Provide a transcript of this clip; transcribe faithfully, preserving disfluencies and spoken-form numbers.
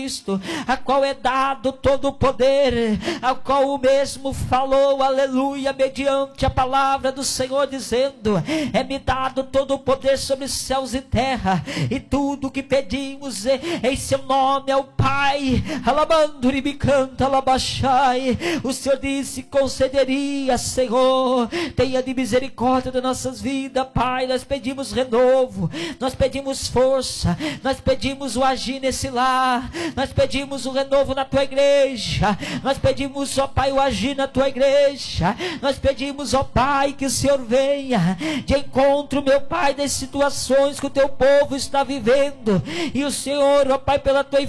Cristo, a qual é dado todo o poder, a qual o mesmo falou, aleluia, mediante a palavra do Senhor, dizendo: é-me dado todo o poder sobre os céus e terra, e tudo que pedimos em seu nome ao Pai, alabando-lhe me canta, alabachai. O Senhor disse: concederia, Senhor, tenha de misericórdia das nossas vidas, Pai. Nós pedimos renovo, nós pedimos força, nós pedimos o agir nesse lar, nós pedimos o renovo na tua igreja, nós pedimos, ó Pai, o agir na tua igreja, nós pedimos, ó Pai, que o Senhor venha de encontro, meu Pai, das situações que o teu povo está vivendo, e o Senhor, ó Pai, pela tua